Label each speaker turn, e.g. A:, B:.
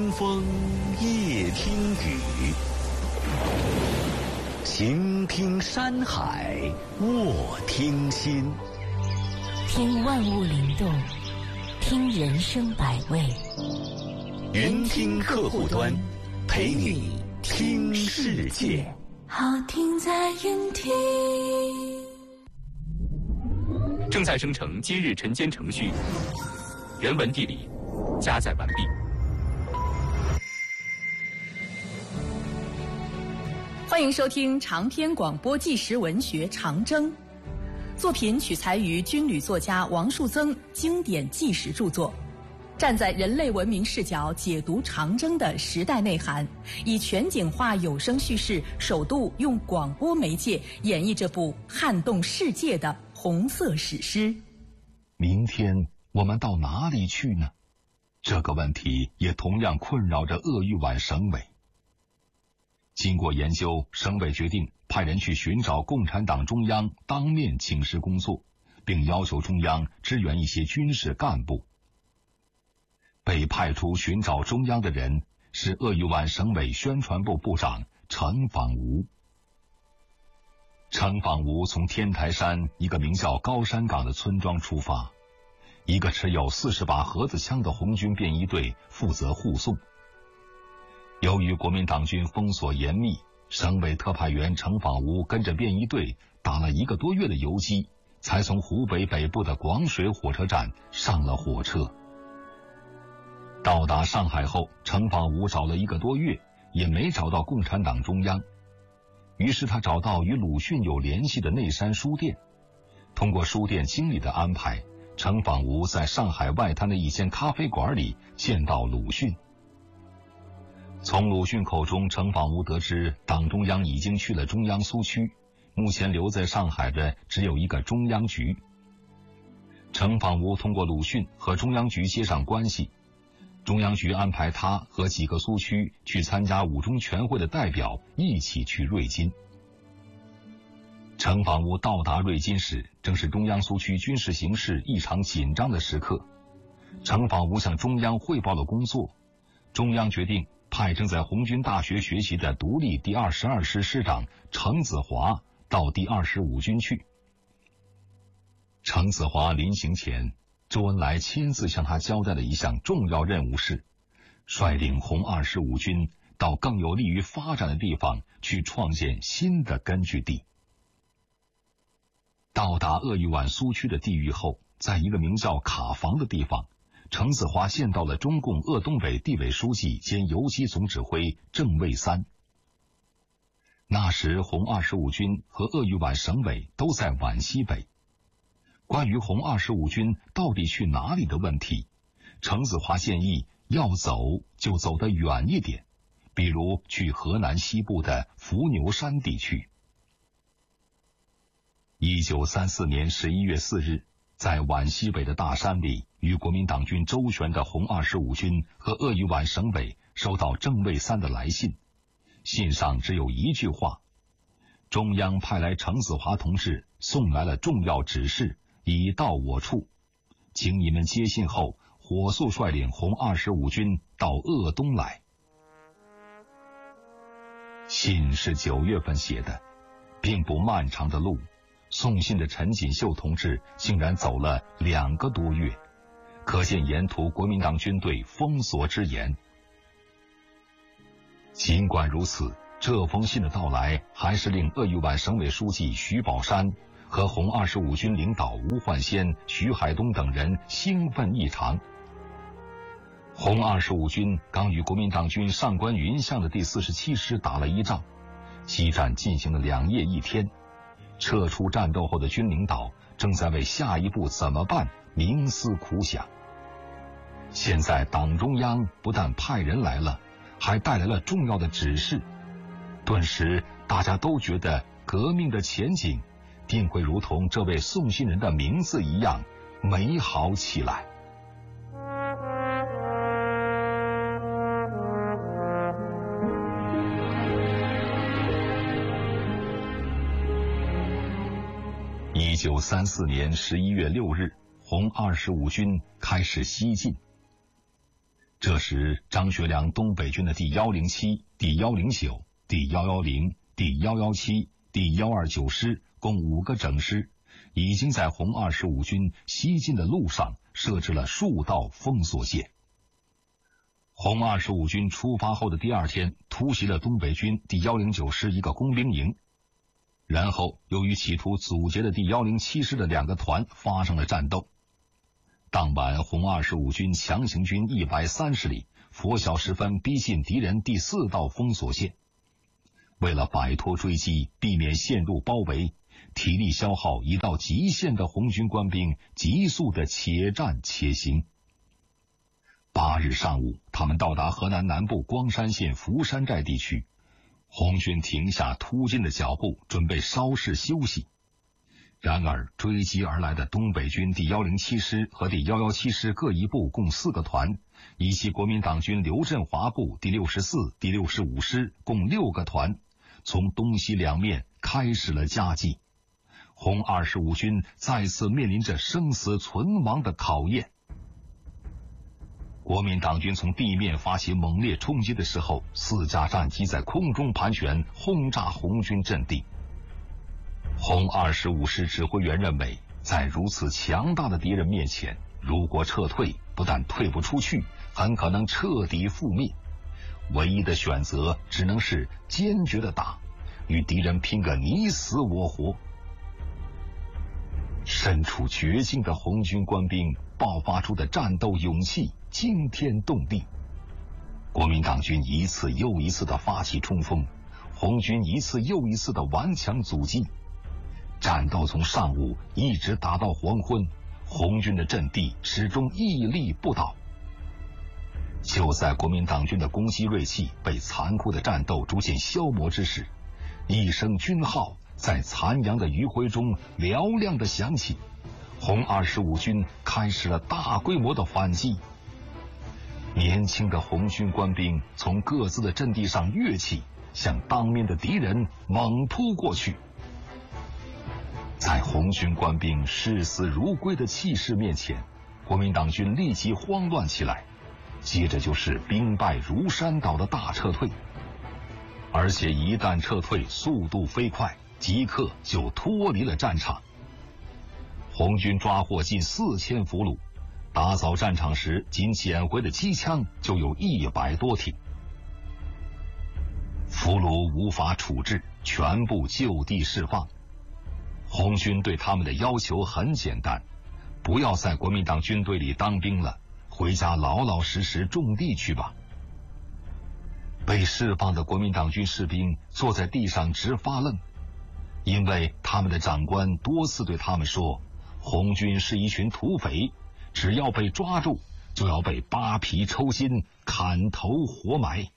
A: 听风，夜听雨，行听山海，卧听心。
B: 听万物灵动，听人生百味。
A: 云听客户端，陪你听世界。
B: 好听在云听。
C: 正在生成今日晨间程序，人文地理加载完毕。
D: 欢迎收听长篇广播纪实文学《长征》，作品取材于军旅作家王树增经典纪实著作，站在人类文明视角解读长征的时代内涵，以全景化有声叙事，首度用广播媒介演绎这部撼动世界的红色史诗。
E: 明天我们到哪里去呢？这个问题也同样困扰着鄂豫皖省委。经过研究，省委决定派人去寻找共产党中央当面请示工作，并要求中央支援一些军事干部。被派出寻找中央的人是鄂豫皖省委宣传部部长程仿吾。程仿吾从天台山一个名叫高山岗的村庄出发，一个持有40把盒子枪的红军便衣队负责护送。由于国民党军封锁严密，省委特派员程仿吾跟着便衣队打了1个多月的游击，才从湖北北部的广水火车站上了火车。到达上海后，程仿吾找了1个多月，也没找到共产党中央。于是他找到与鲁迅有联系的内山书店，通过书店经理的安排，程仿吾在上海外滩的一间咖啡馆里见到鲁迅。从鲁迅口中，程仿吾得知党中央已经去了中央苏区，目前留在上海的只有一个中央局。程仿吾通过鲁迅和中央局接上关系，中央局安排他和几个苏区去参加五中全会的代表一起去瑞金。程仿吾到达瑞金时，正是中央苏区军事形势异常紧张的时刻。程仿吾向中央汇报了工作，中央决定派正在红军大学学习的独立第22师师长程子华到第25军去。程子华临行前，周恩来亲自向他交代了一项重要任务是，率领红25军到更有利于发展的地方去创建新的根据地。到达鄂豫皖苏区的地域后，在一个名叫卡房的地方，程子华见到了中共鄂东北地委书记兼游击总指挥郑卫三。那时红25军和鄂豫皖省委都在皖西北。关于红25军到底去哪里的问题，程子华建议要走就走得远一点，比如去河南西部的伏牛山地区。1934年11月4日，在皖西北的大山里，与国民党军周旋的红25军和鄂豫皖省委收到郑卫三的来信，信上只有一句话：中央派来程子华同志送来了重要指示，已到我处，请你们接信后火速率领红25军到鄂东来。信是9月份写的，并不漫长的路，送信的陈锦秀同志竟然走了2个多月，可见沿途国民党军队封锁之严。尽管如此，这封信的到来还是令鄂豫皖省委书记徐宝山和红25军领导吴焕先、徐海东等人兴奋异常。红25军刚与国民党军上官云相的第47师打了一仗，激战进行了2夜1天。撤出战斗后的军领导正在为下一步怎么办冥思苦想。现在党中央不但派人来了，还带来了重要的指示，顿时大家都觉得革命的前景定会如同这位送信人的名字一样美好起来。1934年11月6日，红25军开始西进。 这时，张学良东北军的第107、第109、第110、第117、第129师共5个整师，已经在红25军西进的路上设置了数道封锁线。红25军出发后的第2天，突袭了东北军第109师一个工兵营，然后又与企图阻截的第107师的2个团发生了战斗。当晚，红25军强行军130里，拂晓时分逼近敌人第4道封锁线。为了摆脱追击，避免陷入包围，体力消耗已到极限的红军官兵急速的且战且行。8日上午，他们到达河南南部光山县福山寨地区，红军停下突进的脚步，准备稍事休息。然而，追击而来的东北军第107师和第117师各一部共4个团，以及国民党军刘振华部第64、第65师共6个团，从东西两面开始了夹击。红25军再次面临着生死存亡的考验。国民党军从地面发起猛烈冲击的时候，4架战机在空中盘旋，轰炸红军阵地。红25师指挥员认为，在如此强大的敌人面前，如果撤退，不但退不出去，很可能彻底覆灭。唯一的选择只能是坚决的打，与敌人拼个你死我活。身处绝境的红军官兵爆发出的战斗勇气惊天动地。国民党军一次又一次的发起冲锋，红军一次又一次的顽强阻击。战斗从上午一直打到黄昏，红军的阵地始终屹立不倒。就在国民党军的攻击锐气被残酷的战斗逐渐消磨之时，一声军号在残阳的余晖中嘹亮的响起，红25军开始了大规模的反击。年轻的红军官兵从各自的阵地上跃起，向当面的敌人猛扑过去。在红军官兵视死如归的气势面前，国民党军立即慌乱起来，接着就是兵败如山倒的大撤退。而且一旦撤退，速度飞快，即刻就脱离了战场。红军抓获近4000俘虏，打扫战场时仅捡回的机枪就有100多挺。俘虏无法处置，全部就地释放。红军对他们的要求很简单，不要在国民党军队里当兵了，回家老老实实种地去吧。被释放的国民党军士兵坐在地上直发愣，因为他们的长官多次对他们说，红军是一群土匪，只要被抓住，就要被扒皮抽筋、砍头活埋。